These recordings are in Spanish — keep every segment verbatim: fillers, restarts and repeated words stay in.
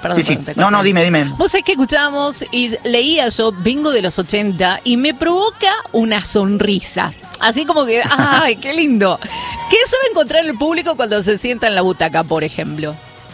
perdón. Sí, sí. perdón No, no, dime, dime. Vos sabés que escuchábamos y leía yo Bingo de los ochenta y me provoca una sonrisa. Así como que, ¡ay, qué lindo! ¿Qué se va a encontrar el público cuando se sienta en la butaca, por ejemplo?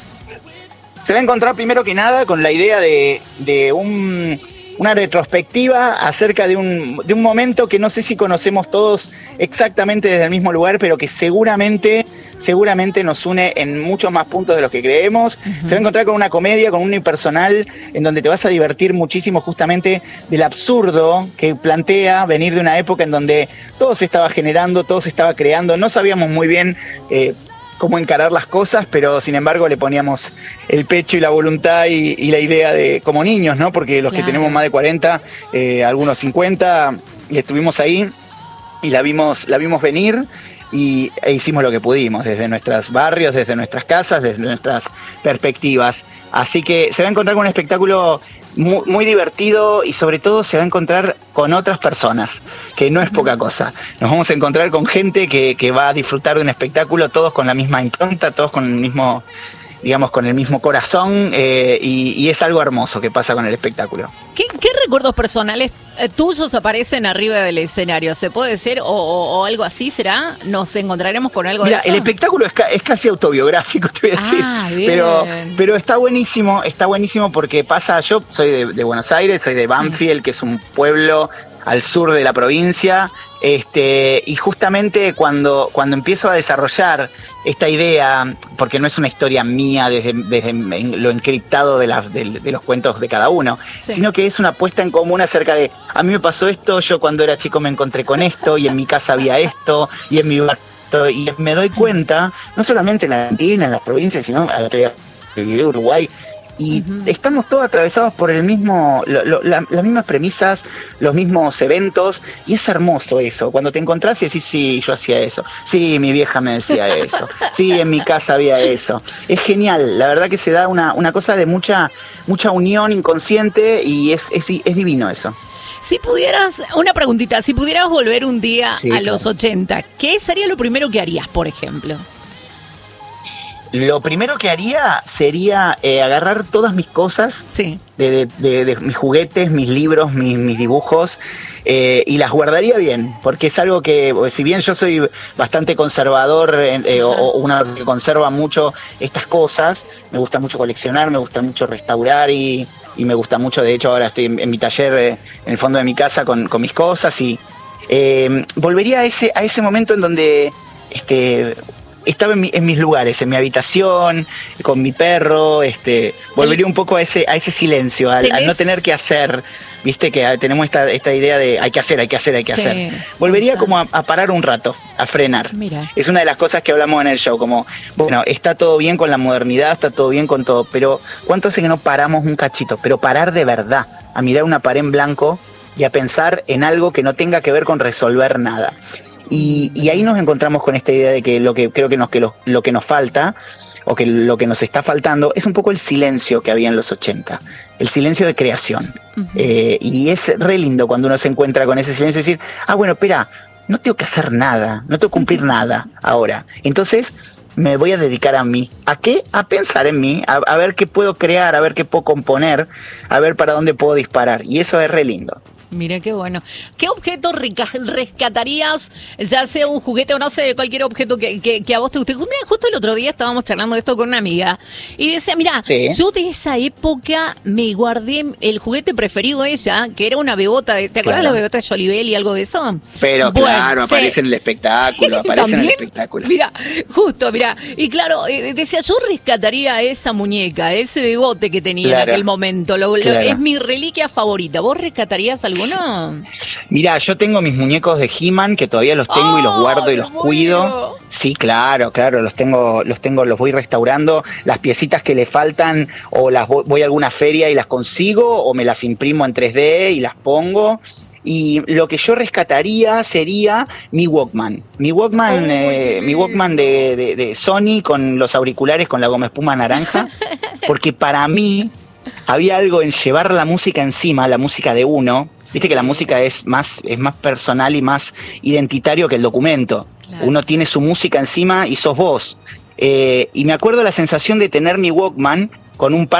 Se va a encontrar primero que nada con la idea de, de un, una retrospectiva acerca de un, de un momento que no sé si conocemos todos exactamente desde el mismo lugar, pero que seguramente, seguramente nos une en muchos más puntos de los que creemos. Uh-huh. Se va a encontrar con una comedia, con un unipersonal, en donde te vas a divertir muchísimo justamente del absurdo que plantea venir de una época en donde todo se estaba generando, todo se estaba creando, no sabíamos muy bien eh, cómo encarar las cosas, pero sin embargo le poníamos el pecho y la voluntad y, y la idea de como niños, ¿no? Porque los claro. que tenemos más de cuarenta, eh, algunos cincuenta, y estuvimos ahí y la vimos, la vimos venir y e hicimos lo que pudimos desde nuestros barrios, desde nuestras casas, desde nuestras perspectivas. Así que se va a encontrar con un espectáculo Muy, muy divertido y sobre todo se va a encontrar con otras personas, que no es poca cosa. Nos vamos a encontrar con gente que, que va a disfrutar de un espectáculo, todos con la misma impronta, todos con el mismo, digamos, con el mismo corazón, eh, y, y es algo hermoso que pasa con el espectáculo. ¿Qué, qué recuerdos personales eh, tuyos aparecen arriba del escenario? ¿Se puede decir? O, o, o algo así será? ¿Nos encontraremos con algo Mira, de eso? El espectáculo es, ca- es casi autobiográfico, te voy a decir. Ah, bien. Pero, pero está buenísimo, está buenísimo porque pasa, yo soy de, de Buenos Aires, soy de Banfield, sí. que es un pueblo al sur de la provincia, este, y justamente cuando, cuando empiezo a desarrollar esta idea, porque no es una historia mía desde, desde lo encriptado de, la, de, de los cuentos de cada uno, sí. sino que es una puesta en común acerca de, a mí me pasó esto, yo cuando era chico me encontré con esto, y en mi casa había esto, y en mi barrio, y me doy cuenta, no solamente en la Argentina, en las provincias, sino en la Uruguay, y uh-huh. estamos todos atravesados por el mismo, lo, lo, la, las mismas premisas, los mismos eventos, y es hermoso eso, cuando te encontrás y decís, sí, yo hacía eso, sí, mi vieja me decía eso, sí, en mi casa había eso, es genial, la verdad que se da una, una cosa de mucha, mucha unión inconsciente, y es, es, es divino eso. Si pudieras, una preguntita, si pudieras volver un día sí, a claro. los ochenta, ¿qué sería lo primero que harías, por ejemplo? Lo primero que haría sería eh, agarrar todas mis cosas, sí. de, de, de, de mis juguetes, mis libros, mis, mis dibujos, eh, y las guardaría bien, porque es algo que, si bien yo soy bastante conservador, eh, o, o una que conserva mucho estas cosas, me gusta mucho coleccionar, me gusta mucho restaurar y, y me gusta mucho, de hecho ahora estoy en, en mi taller, eh, en el fondo de mi casa con, con mis cosas, y eh, volvería a ese, a ese momento en donde este estaba en, mi, en mis lugares, en mi habitación, con mi perro, este, volvería un poco a ese, a ese silencio, al, al no tener que hacer, viste que tenemos esta, esta idea de hay que hacer, hay que hacer, hay que sí, hacer. Volvería como a, a parar un rato, a frenar. Mira. Es una de las cosas que hablamos en el show, como, bueno, está todo bien con la modernidad, está todo bien con todo, pero ¿cuánto hace que no paramos un cachito? Pero parar de verdad, a mirar una pared en blanco y a pensar en algo que no tenga que ver con resolver nada. Y, y ahí nos encontramos con esta idea de que lo que creo que nos que lo, lo que nos falta, o que lo que nos está faltando, es un poco el silencio que había en los ochenta, el silencio de creación. Uh-huh. Eh, y es re lindo cuando uno se encuentra con ese silencio y decir, ah, bueno, espera, no tengo que hacer nada, no tengo que cumplir nada ahora. Entonces me voy a dedicar a mí. ¿A qué? A pensar en mí, a, a ver qué puedo crear, a ver qué puedo componer, a ver para dónde puedo disparar. Y eso es re lindo. Mira qué bueno. ¿Qué objeto rescatarías, ya sea un juguete o no sé, cualquier objeto que, que, que a vos te guste? Mira, justo el otro día estábamos charlando de esto con una amiga y decía, mira, sí. yo de esa época me guardé el juguete preferido de ella, que era una bebota. De, ¿te acuerdas claro. de la bebota de Jolibel y algo de eso? Pero bueno, claro, sí. aparece en el espectáculo, aparece ¿También? en el espectáculo. Mira, justo, mira. Y claro, eh, decía, yo rescataría esa muñeca, ese bebote que tenía claro. en aquel momento. Lo, claro. lo, es mi reliquia favorita. ¿Vos rescatarías algo? No. Mira, yo tengo mis muñecos de He-Man que todavía los tengo oh, y los guardo y los cuido. Sí, claro, claro, los tengo, los tengo, los voy restaurando. Las piecitas que le faltan, o las voy, voy a alguna feria y las consigo, o me las imprimo en tres D y las pongo. Y lo que yo rescataría sería mi Walkman. Mi Walkman, oh, eh, mi Walkman de, de, de Sony con los auriculares con la goma espuma naranja. Porque para mí había algo en llevar la música encima, la música de uno. Sí. Viste que la música es más, es más personal y más identitario que el documento. Claro. Uno tiene su música encima y sos vos. Eh, y me acuerdo la sensación de tener mi Walkman con un par